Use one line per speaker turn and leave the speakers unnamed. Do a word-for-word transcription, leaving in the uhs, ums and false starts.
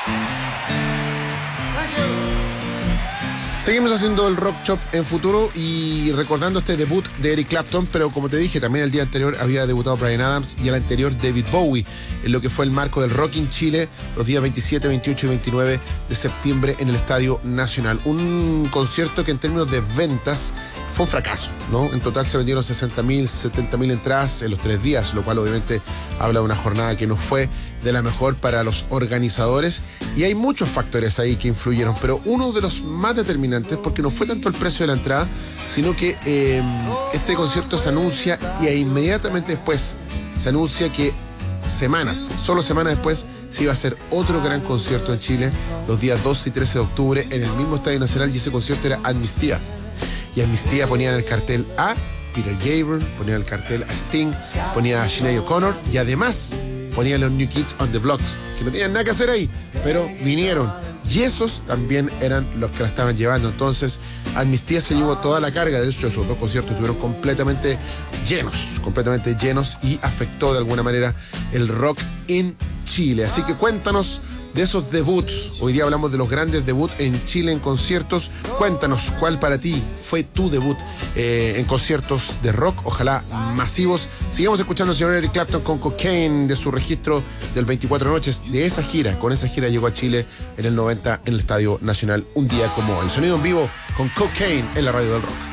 Seguimos haciendo el Rock Shop en futuro y recordando este debut de Eric Clapton, pero como te dije, también el día anterior había debutado Bryan Adams y el anterior David Bowie, en lo que fue el marco del Rock in Chile los días veintisiete, veintiocho y veintinueve de septiembre en el Estadio Nacional. Un concierto que en términos de ventas fue un fracaso, ¿no? En total se vendieron sesenta mil, setenta mil entradas en los tres días, lo cual obviamente habla de una jornada que no fue de la mejor para los organizadores, y hay muchos factores ahí que influyeron, pero uno de los más determinantes, porque no fue tanto el precio de la entrada, sino que eh, este concierto se anuncia y inmediatamente después se anuncia que semanas, solo semanas después, se iba a hacer otro gran concierto en Chile los días doce y trece de octubre en el mismo Estadio Nacional, y ese concierto era Amnistía. Y Amnistía ponía en el cartel a Peter Gabriel, ponía en el cartel a Sting, ponía a Sinéad O'Connor y además ponía a los New Kids on the Blocks, que no tenían nada que hacer ahí, pero vinieron. Y esos también eran los que la estaban llevando. Entonces, Amnistía se llevó toda la carga. De hecho, esos dos conciertos estuvieron completamente llenos, completamente llenos, y afectó de alguna manera el rock en Chile. Así que cuéntanos de esos debuts. Hoy día hablamos de los grandes debuts en Chile en conciertos. Cuéntanos cuál para ti fue tu debut eh, en conciertos de rock, ojalá masivos. Sigamos escuchando al señor Eric Clapton con Cocaine, de su registro del veinticuatro noches, de esa gira. Con esa gira llegó a Chile en el noventa en el Estadio Nacional, un día como hoy. Sonido en vivo con Cocaine en la radio del rock.